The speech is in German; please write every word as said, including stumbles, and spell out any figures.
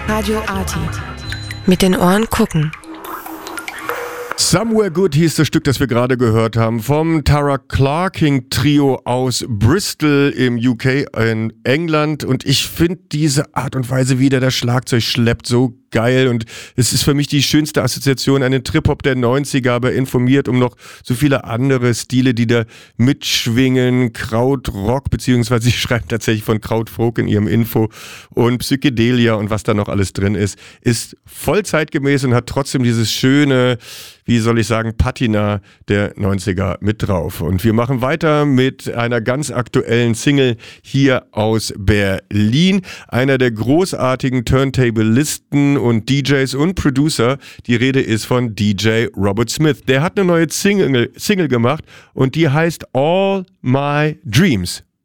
Radio Arty. Mit den Ohren gucken. Somewhere Good hieß das Stück, das wir gerade gehört haben, vom Tara Clarking Trio aus Bristol im U K in England. Und ich finde diese Art und Weise, wie der das Schlagzeug schleppt, so geil. Und es ist für mich die schönste Assoziation an den Trip-Hop der neunziger, aber informiert um noch so viele andere Stile, die da mitschwingen. Krautrock, beziehungsweise sie schreibt tatsächlich von Krautfolk in ihrem Info, und Psychedelia und was da noch alles drin ist, ist voll zeitgemäß und hat trotzdem dieses schöne, wie soll ich sagen, Patina der neunziger mit drauf. Und wir machen weiter mit einer ganz aktuellen Single hier aus Berlin. Einer der großartigen Turntablisten und D Js und Producer. Die Rede ist von D J Robert Smith. Der hat eine neue Single, Single gemacht und die heißt All My Dreams.